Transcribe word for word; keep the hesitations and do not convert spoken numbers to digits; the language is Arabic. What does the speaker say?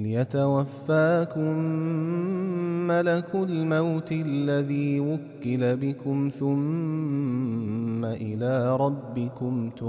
يتوفاكم ملك الموت الذي وكل بكم ثم إلى ربكم ترجعون.